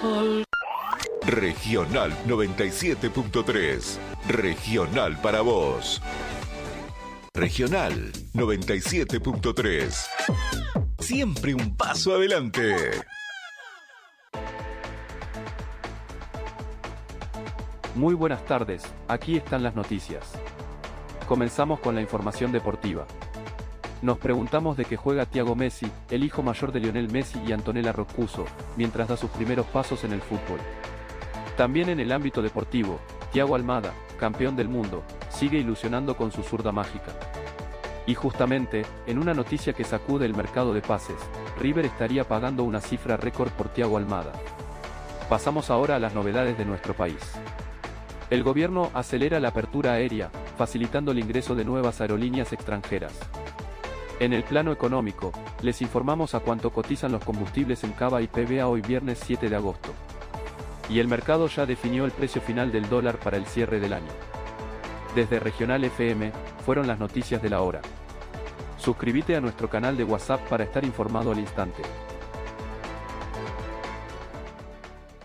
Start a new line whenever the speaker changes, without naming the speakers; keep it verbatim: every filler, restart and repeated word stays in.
Regional noventa y siete punto tres. Regional para vos. Regional noventa y siete punto tres. Siempre un paso adelante.
Muy buenas tardes, aquí están las noticias. Comenzamos con la información deportiva. Nos preguntamos de qué juega Thiago Messi, el hijo mayor de Lionel Messi y Antonella Roccuzzo, mientras da sus primeros pasos en el fútbol. También en el ámbito deportivo, Thiago Almada, campeón del mundo, sigue ilusionando con su zurda mágica. Y justamente, en una noticia que sacude el mercado de pases, River estaría pagando una cifra récord por Thiago Almada. Pasamos ahora a las novedades de nuestro país. El gobierno acelera la apertura aérea, facilitando el ingreso de nuevas aerolíneas extranjeras. En el plano económico, les informamos a cuánto cotizan los combustibles en Cava y P B A hoy viernes siete de agosto. Y el mercado ya definió el precio final del dólar para el cierre del año. Desde Regional F M, fueron las noticias de la hora. Suscríbete a nuestro canal de WhatsApp para estar informado al instante.